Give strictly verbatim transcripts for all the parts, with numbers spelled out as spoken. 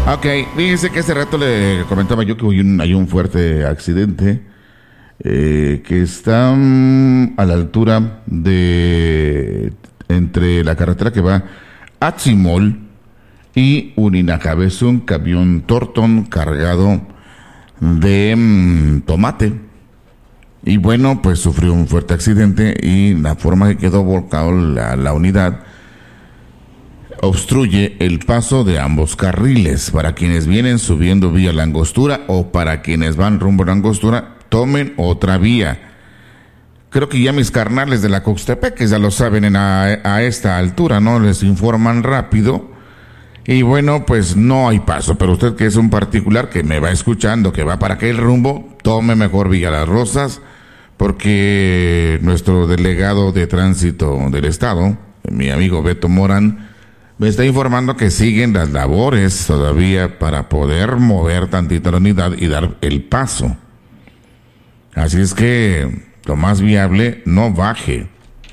Ok, fíjense que hace rato le comentaba yo que hay un, hay un fuerte accidente eh, que está mm, a la altura de entre la carretera que va a Tzimol y Uninacab. Es un camión Torton cargado de mm, tomate. Y bueno, pues sufrió un fuerte accidente y la forma que quedó volcado la, la unidad obstruye el paso de ambos carriles. Para quienes vienen subiendo vía La Angostura o para quienes van rumbo a La Angostura, tomen otra vía. Creo que ya mis carnales de la Coxtepec ya lo saben en a, a esta altura, ¿no? Les informan rápido. Y bueno, pues no hay paso, pero usted que es un particular que me va escuchando, que va para aquel rumbo, tome mejor vía Las Rosas, porque nuestro delegado de tránsito del estado, mi amigo Beto Morán, me está informando que siguen las labores todavía para poder mover tantita la unidad y dar el paso. Así es que lo más viable, no baje.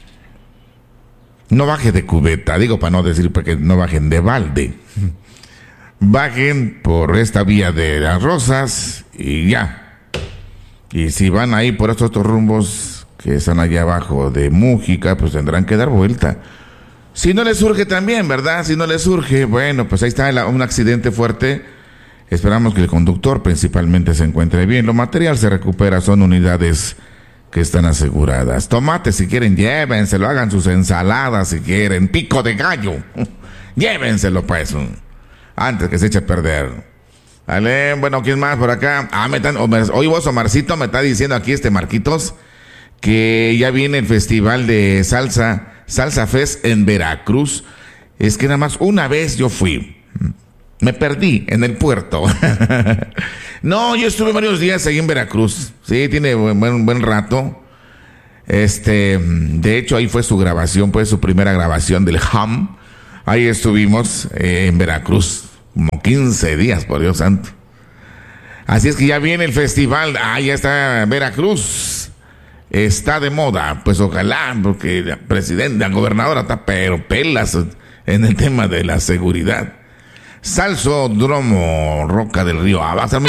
No baje de cubeta, digo para no decir que no bajen de balde. Bajen por esta vía de Las Rosas y ya. Y si van ahí por estos otros rumbos que están allá abajo de Mújica, pues tendrán que dar vuelta. Si no les surge también, ¿verdad? Si no les surge, bueno, pues ahí está el, un accidente fuerte. Esperamos que el conductor principalmente se encuentre bien. Lo material se recupera, son unidades que están aseguradas. Tomates, si quieren, llévenselo, hagan sus ensaladas si quieren. Pico de gallo, llévenselo pues, antes que se eche a perder. Vale, bueno, ¿quién más por acá? Ah, me están, hoy vos, Omarcito, me está diciendo aquí este Marquitos, que ya viene el festival de salsa, Salsa Fest en Veracruz. Es que nada más una vez yo fui. Me perdí en el puerto. No, yo estuve varios días ahí en Veracruz. Sí, tiene buen, buen, buen rato. Este, de hecho, ahí fue su grabación, fue su primera grabación del Ham. Ahí estuvimos eh, en Veracruz, como quince días, por Dios santo. Así es que ya viene el festival. Ah, ya está Veracruz. Está de moda, pues ojalá, porque la presidenta, la gobernadora está pero pelas en el tema de la seguridad. Salsódromo Roca del Río. Ah, va a ser muy